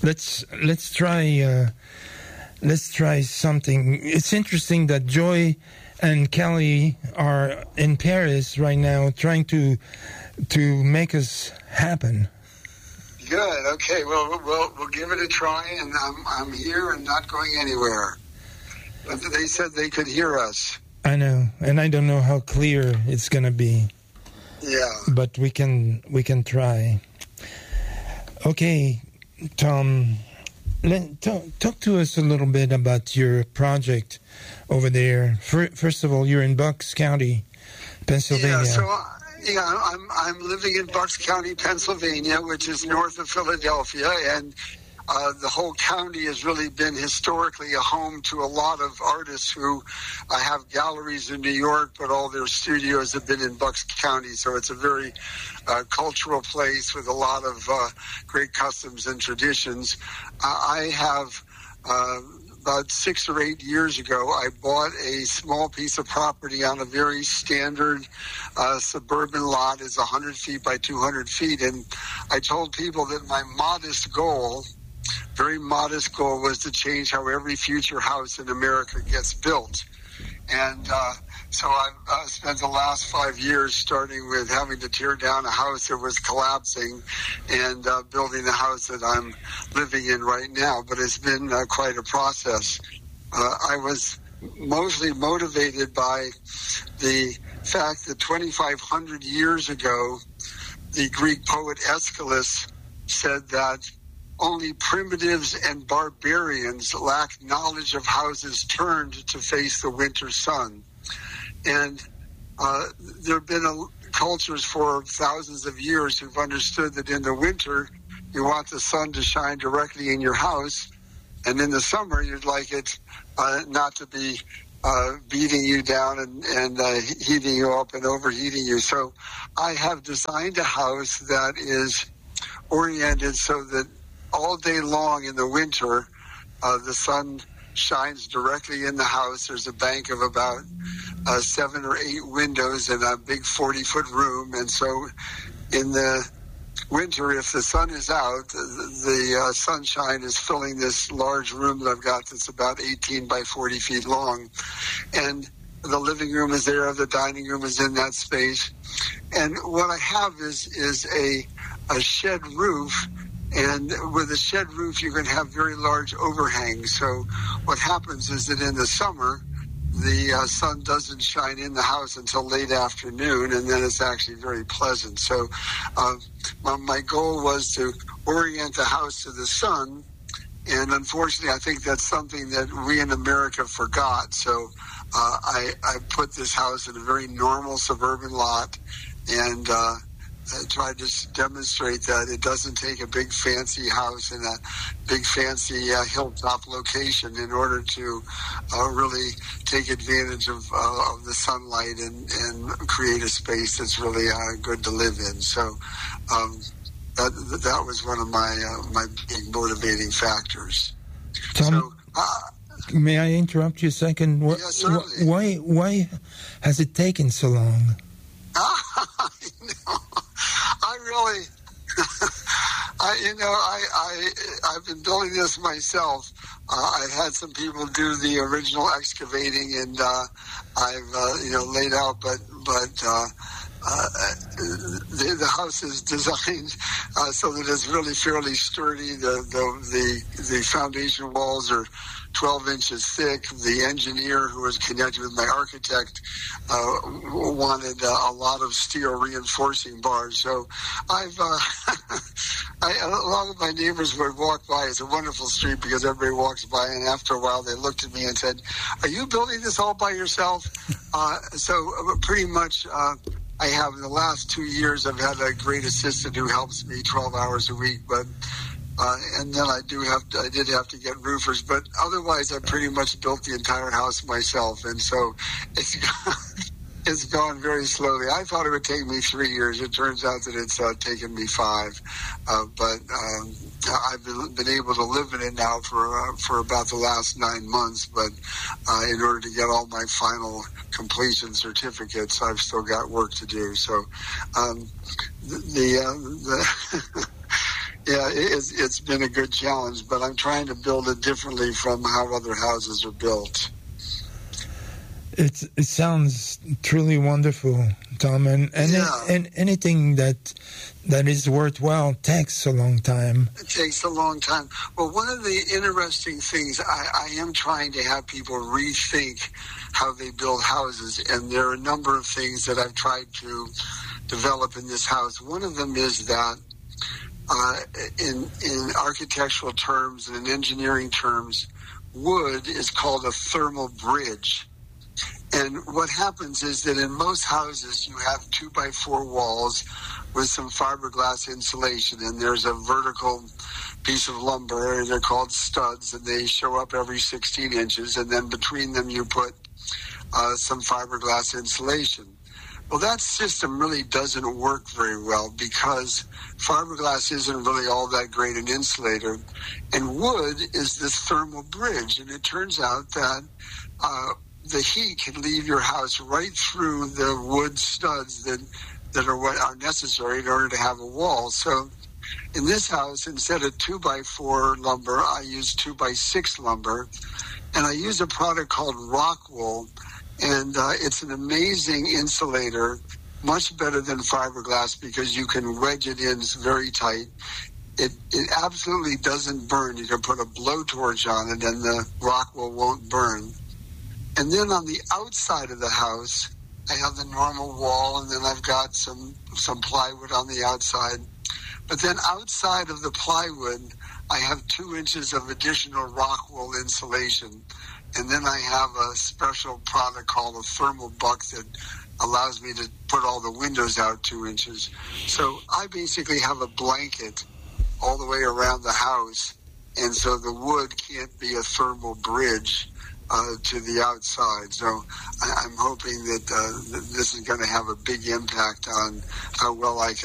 let's try something. It's interesting that Joy and Kelly are in Paris right now, trying to make us happen. Good. Okay. Well, we'll give it a try, and I'm here and not going anywhere. But they said they could hear us. I know, and I don't know how clear it's going to be. Yeah. But we can try. Okay, Tom, talk to us a little bit about your project over there. First of all, you're in Bucks County, Pennsylvania. Yeah, I'm living in Bucks County, Pennsylvania, which is north of Philadelphia, and the whole county has really been historically a home to a lot of artists who have galleries in New York, but all their studios have been in Bucks County. So it's a very cultural place with a lot of great customs and traditions. I have about 6 or 8 years ago, I bought a small piece of property on a very standard suburban lot. It's 100 feet by 200 feet. And I told people that my very modest goal was to change how every future house in America gets built. And so I've spent the last 5 years starting with having to tear down a house that was collapsing and building the house that I'm living in right now. But it's been quite a process. I was mostly motivated by the fact that 2,500 years ago, the Greek poet Aeschylus said that only primitives and barbarians lacked knowledge of houses turned to face the winter sun. And there have been cultures for thousands of years who've understood that in the winter, you want the sun to shine directly in your house. And in the summer, you'd like it not to be beating you down and heating you up and overheating you. So I have designed a house that is oriented so that all day long in the winter, the sun shines directly in the house. There's a bank of about 7 or 8 windows in a big 40-foot room. And so in the winter, if the sun is out, the sunshine is filling this large room that I've got that's about 18 by 40 feet long. And the living room is there, the dining room is in that space. And what I have is a shed roof. And with a shed roof, you can have very large overhangs. So what happens is that in the summer, the sun doesn't shine in the house until late afternoon, and then it's actually very pleasant. So my goal was to orient the house to the sun, and unfortunately, I think that's something that we in America forgot. So I put this house in a very normal suburban lot, and try to demonstrate that it doesn't take a big fancy house in a big fancy hilltop location in order to really take advantage of the sunlight and create a space that's really good to live in. So that was one of my big motivating factors. Tom, may I interrupt you a second? Yes, certainly. Why has it taken so long? I've been building this myself. I've had some people do the original excavating, and I've laid out, but the house is designed so that it's really fairly sturdy. The foundation walls are 12 inches thick. The engineer who was connected with my architect wanted a lot of steel reinforcing bars. So I've a lot of my neighbors would walk by. It's a wonderful street because everybody walks by, and after a while they looked at me and said, "Are you building this all by yourself?" So pretty much I have, in the last 2 years, I've had a great assistant who helps me 12 hours a week, but and then I did have to get roofers, but otherwise I pretty much built the entire house myself, and so it's gone very slowly. I thought it would take me 3 years. It turns out that it's taken me 5, but I've been able to live in it now for about the last 9 months, but in order to get all my final completion certificates, I've still got work to do. So Yeah, it's been a good challenge, but I'm trying to build it differently from how other houses are built. It sounds truly wonderful, Tom, and anything that is worthwhile takes a long time. It takes a long time. Well, one of the interesting things, I am trying to have people rethink how they build houses, and there are a number of things that I've tried to develop in this house. One of them is that in architectural terms and in engineering terms, wood is called a thermal bridge. And what happens is that in most houses, you have 2x4 walls with some fiberglass insulation, and there's a vertical piece of lumber. They're called studs, and they show up every 16 inches, and then between them you put some fiberglass insulation. Well, that system really doesn't work very well because fiberglass isn't really all that great an insulator, and wood is this thermal bridge, and it turns out that the heat can leave your house right through the wood studs that are what are necessary in order to have a wall. So in this house, instead of 2x4 lumber, I use 2x6 lumber, and I use a product called Rockwool, and it's an amazing insulator, much better than fiberglass because you can wedge it in very tight. It absolutely doesn't burn. You can put a blowtorch on it, and the Rockwool won't burn. And then on the outside of the house, I have the normal wall, and then I've got some plywood on the outside. But then outside of the plywood, I have 2 inches of additional Rockwool insulation. And then I have a special product called a thermal buck that allows me to put all the windows out 2 inches. So I basically have a blanket all the way around the house, and so the wood can't be a thermal bridge to the outside. So I'm hoping that this is going to have a big impact on how well I can